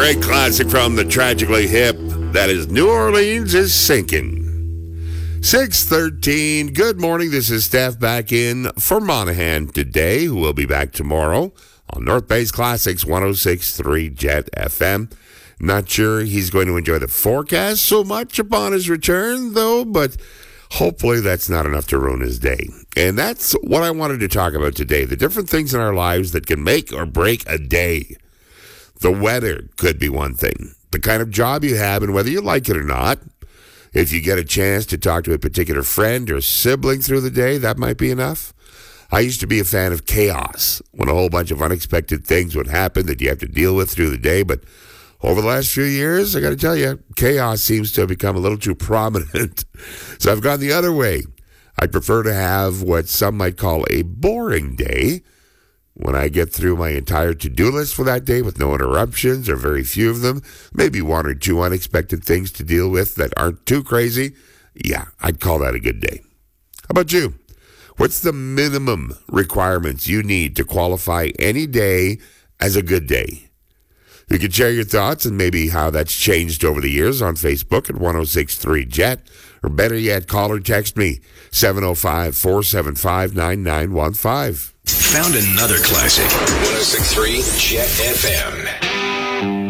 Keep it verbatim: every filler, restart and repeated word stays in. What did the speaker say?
great classic from the Tragically Hip. That is New Orleans is Sinking. six thirteen. Good morning. This is Steph back in for Monahan today, who will be back tomorrow on North Bay's Classics one oh six point three Jet F M. Not sure he's going to enjoy the forecast so much upon his return, though, but hopefully that's not enough to ruin his day. And that's what I wanted to talk about today, the different things in our lives that can make or break a day. The weather could be one thing, the kind of job you have and whether you like it or not. If you get a chance to talk to a particular friend or sibling through the day, that might be enough. I used to be a fan of chaos, when a whole bunch of unexpected things would happen that you have to deal with through the day, but over the last few years, I got to tell you, chaos seems to have become a little too prominent. So I've gone the other way. I prefer to have what some might call a boring day. When I get through my entire to-do list for that day with no interruptions or very few of them, maybe one or two unexpected things to deal with that aren't too crazy, yeah, I'd call that a good day. How about you? What's the minimum requirements you need to qualify any day as a good day? You can share your thoughts and maybe how that's changed over the years on Facebook at one oh six point three Jet, or better yet, call or text me, seven oh five, four seven five, nine nine one five. Found another classic. one oh six point three Jet F M.